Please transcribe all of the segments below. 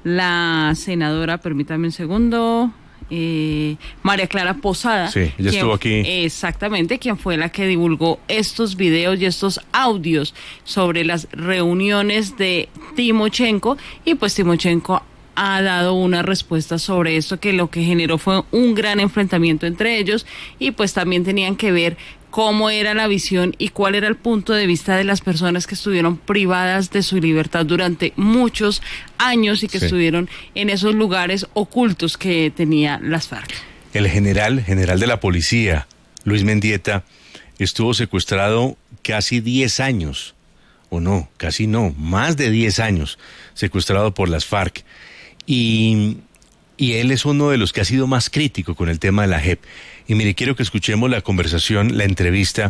la senadora, permítame un segundo, María Clara Posada. Sí, ella estuvo aquí. Exactamente, quien fue la que divulgó estos videos y estos audios sobre las reuniones de Timochenko, y pues Timochenko ha dado una respuesta sobre esto, que lo que generó fue un gran enfrentamiento entre ellos, y pues también tenían que ver cómo era la visión y cuál era el punto de vista de las personas que estuvieron privadas de su libertad durante muchos años y que estuvieron en esos lugares ocultos que tenía las FARC. El general de la policía, Luis Mendieta, estuvo secuestrado casi 10 años, o no, casi no, más de 10 años, secuestrado por las FARC. Y él es uno de los que ha sido más crítico con el tema de la JEP. Y mire, quiero que escuchemos la conversación, la entrevista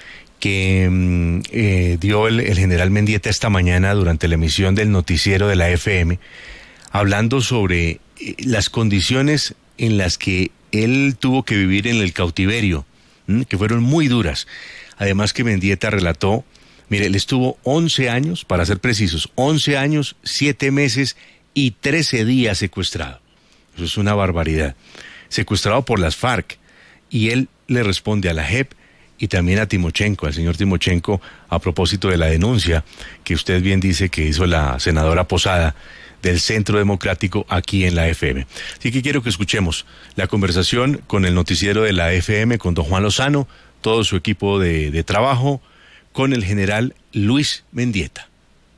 que dio el general Mendieta esta mañana durante la emisión del noticiero de la FM, hablando sobre las condiciones en las que él tuvo que vivir en el cautiverio, que fueron muy duras. Además que Mendieta relató, mire, él estuvo 11 años, para ser precisos, 11 años, 7 meses y 13 días secuestrado. Eso es una barbaridad. Secuestrado por las FARC. Y él le responde a la JEP y también a Timochenko, al señor Timochenko, a propósito de la denuncia que usted bien dice que hizo la senadora Posada del Centro Democrático aquí en la FM. Así que quiero que escuchemos la conversación con el noticiero de la FM, con don Juan Lozano, todo su equipo de trabajo, con el general Luis Mendieta.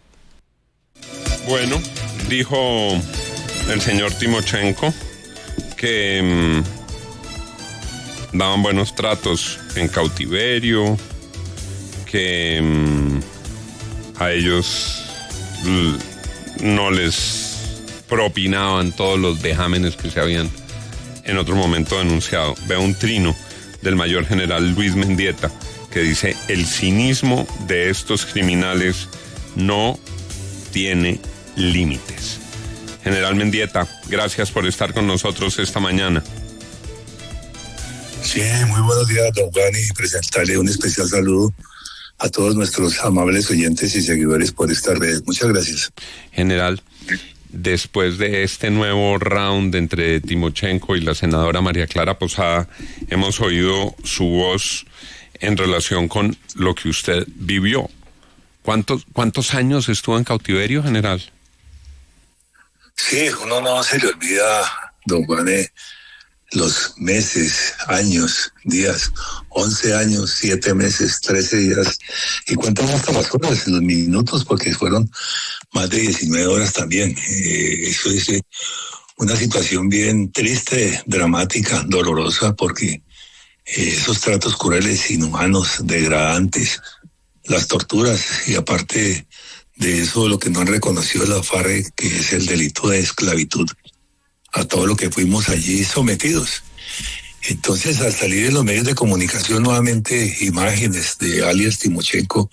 Bueno, dijo el señor Timochenko que daban buenos tratos en cautiverio, que a ellos no les propinaban todos los vejámenes que se habían en otro momento denunciado. Veo un trino del mayor general Luis Mendieta que dice: el cinismo de estos criminales no tiene límites. General Mendieta, gracias por estar con nosotros esta mañana. Sí, muy buenos días, don Juan, y presentarle un especial saludo a todos nuestros amables oyentes y seguidores por esta red. Muchas gracias. General, después de este nuevo round entre Timochenko y la senadora María Clara Posada, hemos oído su voz en relación con lo que usted vivió. ¿Cuántos años estuvo en cautiverio, general? Sí, uno no se le olvida, don Juan, los meses, años, días, 11 años, 7 meses, 13 días, y cuéntanos hasta las horas, los minutos, porque fueron más de 19 horas también. Eso es una situación bien triste, dramática, dolorosa, porque esos tratos crueles, inhumanos, degradantes, las torturas, y aparte de eso, lo que no han reconocido la FARC, que es el delito de esclavitud, a todo lo que fuimos allí sometidos. Entonces, al salir en los medios de comunicación nuevamente imágenes de alias Timochenko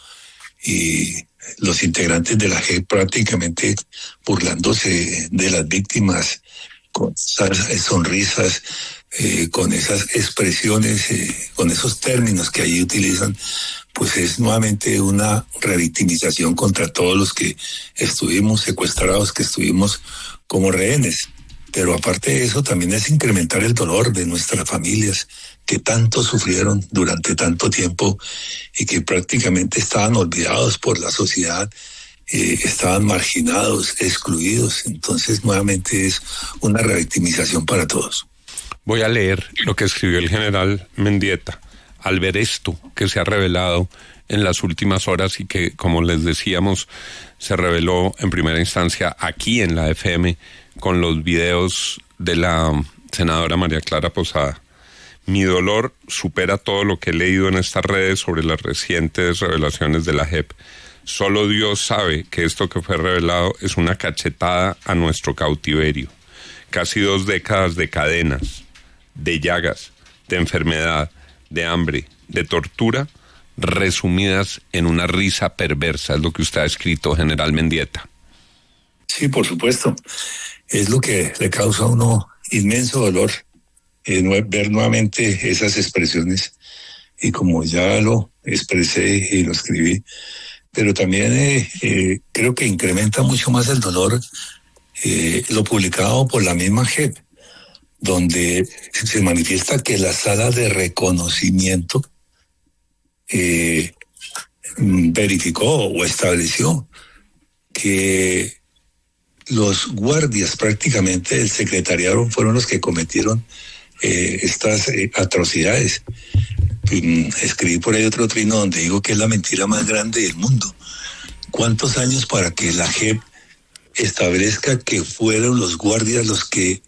y los integrantes de la JEP prácticamente burlándose de las víctimas, con esas sonrisas, con esas expresiones, con esos términos que allí utilizan, pues es nuevamente una revictimización contra todos los que estuvimos secuestrados, que estuvimos como rehenes. Pero aparte de eso, también es incrementar el dolor de nuestras familias que tanto sufrieron durante tanto tiempo y que prácticamente estaban olvidados por la sociedad, estaban marginados, excluidos. Entonces, nuevamente es una revictimización para todos. Voy a leer lo que escribió el general Mendieta al ver esto que se ha revelado en las últimas horas y que, como les decíamos, se reveló en primera instancia aquí en la FM con los videos de la senadora María Clara Posada. Mi dolor supera todo lo que he leído en estas redes sobre las recientes revelaciones de la JEP. Solo Dios sabe que esto que fue revelado es una cachetada a nuestro cautiverio. Casi 2 décadas de cadenas, de llagas, de enfermedad, de hambre, de tortura, resumidas en una risa perversa, es lo que usted ha escrito, general Mendieta. Sí, por supuesto. Es lo que le causa a uno inmenso dolor, ver nuevamente esas expresiones. Y como ya lo expresé y lo escribí, pero también creo que incrementa mucho más el dolor lo publicado por la misma JEP, donde se manifiesta que la sala de reconocimiento verificó o estableció que los guardias prácticamente del secretariado fueron los que cometieron estas atrocidades. Escribí por ahí otro trino donde digo que es la mentira más grande del mundo. ¿Cuántos años para que la JEP establezca que fueron los guardias los que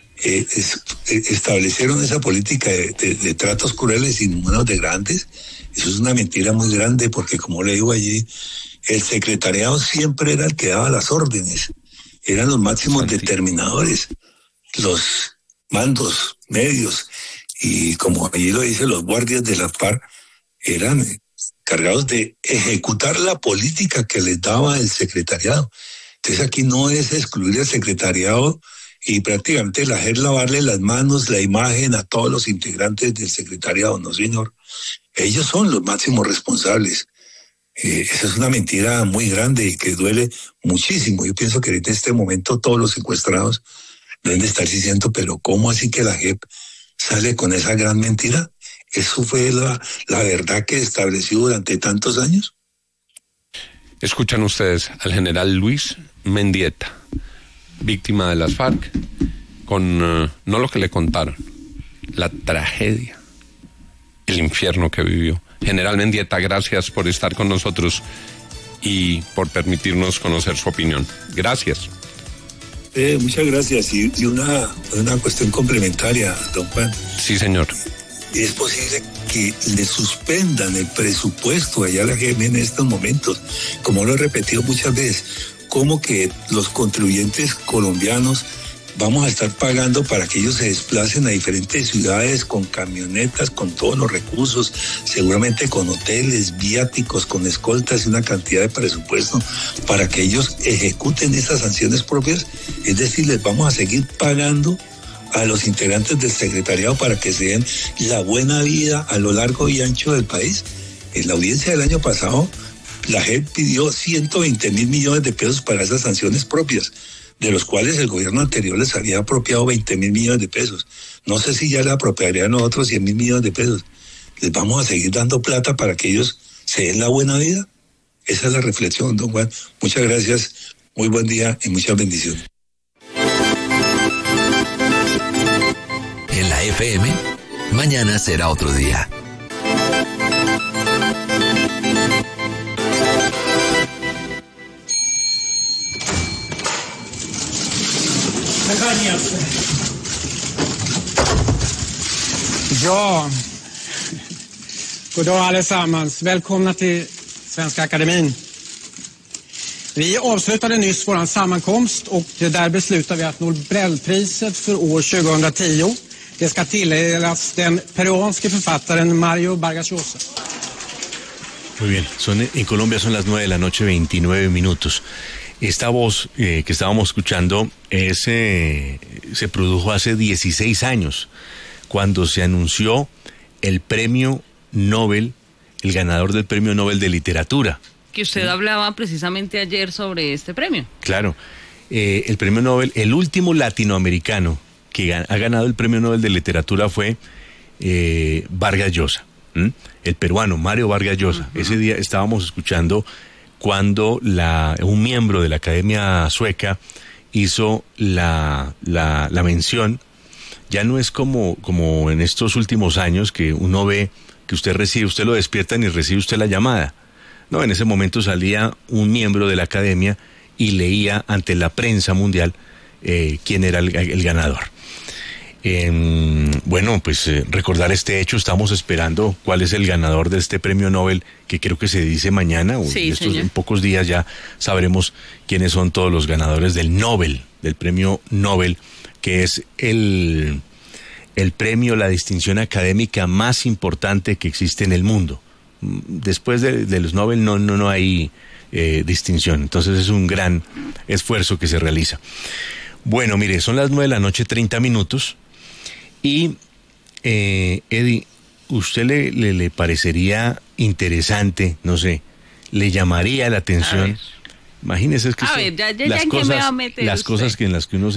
establecieron esa política de tratos crueles y inhumanos de grandes? Eso es una mentira muy grande, porque como le digo allí, el secretariado siempre era el que daba las órdenes, eran los máximos determinadores, los mandos medios, y como allí lo dice, los guardias de la FARC eran cargados de ejecutar la política que les daba el secretariado. Entonces aquí no es excluir al secretariado y prácticamente la JEP lavarle las manos, la imagen a todos los integrantes del secretariado, no señor. Ellos son los máximos responsables. Esa es una mentira muy grande y que duele muchísimo. Yo pienso que ahorita en este momento todos los secuestrados deben de estar diciendo, pero ¿cómo así que la JEP sale con esa gran mentira? ¿Eso fue la verdad que estableció durante tantos años? Escuchan ustedes al general Luis Mendieta, víctima de las FARC, con no lo que le contaron, la tragedia, el infierno que vivió. General Mendieta, gracias por estar con nosotros y por permitirnos conocer su opinión. Gracias. Muchas gracias. Y una cuestión complementaria, don Juan. Sí, señor. Es posible que le suspendan el presupuesto allá a la JEP en estos momentos, como lo he repetido muchas veces, como que los contribuyentes colombianos vamos a estar pagando para que ellos se desplacen a diferentes ciudades con camionetas, con todos los recursos, seguramente con hoteles, viáticos, con escoltas y una cantidad de presupuesto para que ellos ejecuten esas sanciones propias. Es decir, les vamos a seguir pagando a los integrantes del secretariado para que se den la buena vida a lo largo y ancho del país. En la audiencia del año pasado, la JEP pidió 120.000 millones de pesos para esas sanciones propias, de los cuales el gobierno anterior les había apropiado 20.000 millones de pesos. No sé si ya le apropiarían a otros 100.000 millones de pesos. ¿Les vamos a seguir dando plata para que ellos se den la buena vida? Esa es la reflexión, don Juan. Muchas gracias, muy buen día y muchas bendiciones. En la FM, mañana será otro día. Ja, god dag allesammans. Välkomna till Svenska Akademin. Vi avslutade nyss vår sammankomst och där beslutar vi att Nobelpriset för år 2010 det ska tilldelas den peruanske författaren Mario Vargas Llosa. Muy bien, en Colombia son las 9 de la noche, 29 minutos. Esta voz que estábamos escuchando se produjo hace 16 años, cuando se anunció el premio Nobel, el ganador del premio Nobel de Literatura. Que usted hablaba precisamente ayer sobre este premio. Claro, el premio Nobel, el último latinoamericano que ha ganado el premio Nobel de Literatura fue Vargas Llosa, el peruano Mario Vargas Llosa. Uh-huh. Ese día estábamos escuchando cuando un miembro de la Academia Sueca hizo la mención. Ya no es como en estos últimos años que uno ve que usted lo despiertan y recibe usted la llamada. No, en ese momento salía un miembro de la Academia y leía ante la prensa mundial quién era el ganador. Bueno, pues recordar este hecho, estamos esperando cuál es el ganador de este premio Nobel, que creo que se dice mañana, o sí, en pocos días ya sabremos quiénes son todos los ganadores del Nobel, del premio Nobel, que es el premio, la distinción académica más importante que existe en el mundo. Después de los Nobel no hay distinción, entonces es un gran esfuerzo que se realiza. Bueno, mire, son las 9 de la noche, 30 minutos, y Eddie, ¿usted le parecería interesante, no sé, le llamaría la atención Imagínese que A ver, ya en qué me va a meter las usted. cosas que en las que uno